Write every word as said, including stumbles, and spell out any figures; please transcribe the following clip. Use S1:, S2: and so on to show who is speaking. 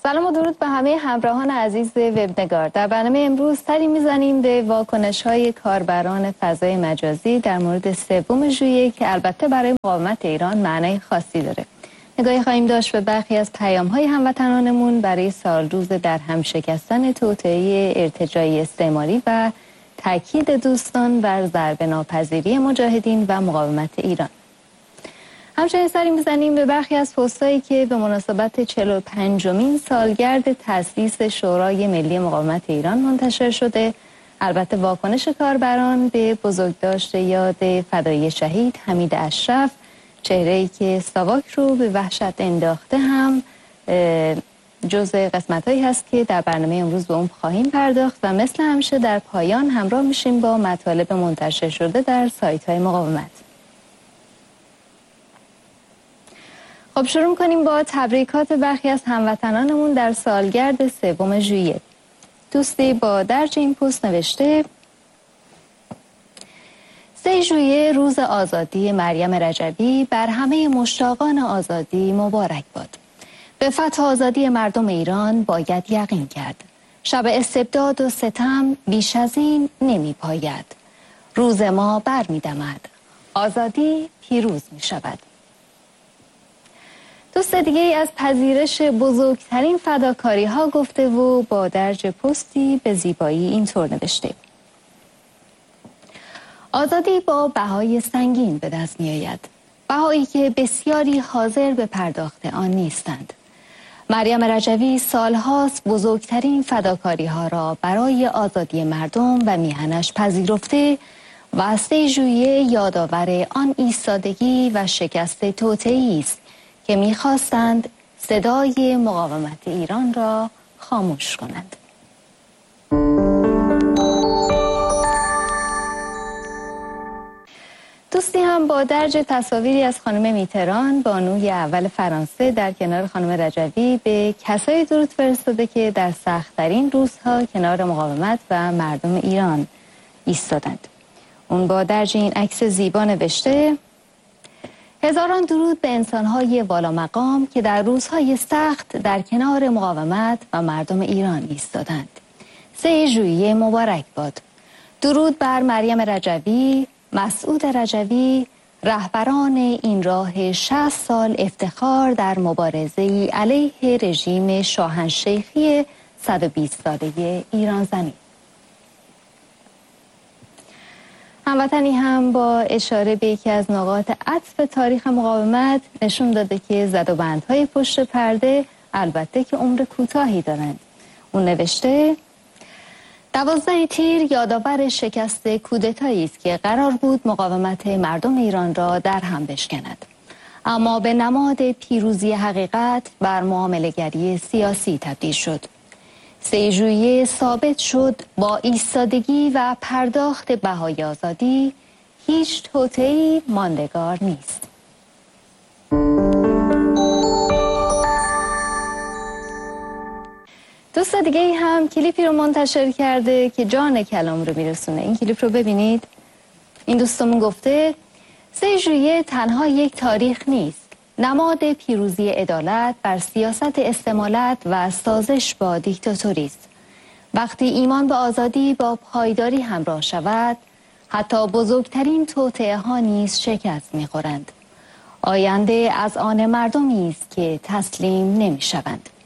S1: سلام و درود به همه همراهان عزیز وبنگار. در برنامه امروز سری میزنیم به واکنش‌های کاربران فضای مجازی در مورد سوم ژوئیه که البته برای مقاومت ایران معنای خاصی داره. نگاهی خواهیم داشت به برخی از پیام‌های هموطنانمون برای سالروز در هم شکستن توطئه ارتجاعی استعماری و تاکید دوستان بر ضربه ناپذیری مجاهدین و مقاومت ایران. همچنین سری میزنیم به برخی از پستایی که به مناسبت چهل و پنجمین سالگرد تأسیس شورای ملی مقاومت ایران منتشر شده. البته واکنش کاربران به بزرگداشت یاد فدایی شهید حمید اشرف، چهره‌ای که ساواک رو به وحشت انداخته، هم جزء قسمت‌هایی هست که در برنامه امروز به اون خواهیم پرداخت و مثل همیشه در پایان همراه میشیم با مطالب منتشر شده در سایت‌های مقاومت. خب شروع کنیم با تبریکات برخی از هموطنانمون در سالگرد سوم ژوئیه. دوستی با درج این پست نوشته: سه ژوئیه روز آزادی مریم رجبی بر همه مشتاقان آزادی مبارک باد. به فتح آزادی مردم ایران باید یقین کرد. شب استبداد و ستم بیش از این نمی پاید. روز ما بر می دمد. آزادی پیروز می شود. دوست دیگه ای از پذیرش بزرگترین فداکاری ها گفته و با درج پستی به زیبایی اینطور نوشته: آزادی با بهای سنگین به دست می آید. بهایی که بسیاری حاضر به پرداخت آن نیستند. مریم رجبی سالهاست بزرگترین فداکاری ها را برای آزادی مردم و میهنش پذیرفته و سه ژوئیه یادآور آن ایستادگی و شکست توطئه‌ای است که می‌خواستند صدای مقاومت ایران را خاموش کنند. دوستی هم با درج تصاویری از خانم میتران، بانوی اول فرانسه، در کنار خانم رجبی به کسایی درود فرستاده که در سخت‌ترین روزها کنار مقاومت و مردم ایران ایستادند. اون با درج این عکس زیبا نوشته: هزاران درود به انسان‌های والا مقام که در روزهای سخت در کنار مقاومت و مردم ایران ایستادند. سه ژوئیه مبارک باد. درود بر مریم رجبی، مسعود رجبی، رهبران این راه شصت سال افتخار در مبارزه علیه رژیم شاهنشیخی صد و بیست ساله ایران زمین. هموطنی هم با اشاره به یکی از نقاط عطف تاریخ مقاومت نشون داده که زدوبندهای پشت پرده البته که عمر کوتاهی دارند. اون نوشته: دوازده تیر یادآور شکست کودتایی است که قرار بود مقاومت مردم ایران را در هم بشکند، اما به نماد پیروزی حقیقت بر معامله‌گری سیاسی تبدیل شد. سه ژوئیه ثابت شد با ایستادگی و پرداخت بهای آزادی هیچ توطئه‌ای ماندگار نیست. دوست دیگه ای هم کلیپی رو منتشر کرده که جان کلام رو میرسونه. این کلیپ رو ببینید. این دوستمون گفته: سه ژوئیه تنها یک تاریخ نیست، نماد پیروزی عدالت بر سیاست استمالت و سازش با دیکتاتوری است. وقتی ایمان به آزادی با پایداری همراه شود، حتی بزرگترین توطئه ها نیز شکست می‌خورند. آینده از آن مردمی است که تسلیم نمی‌شوند.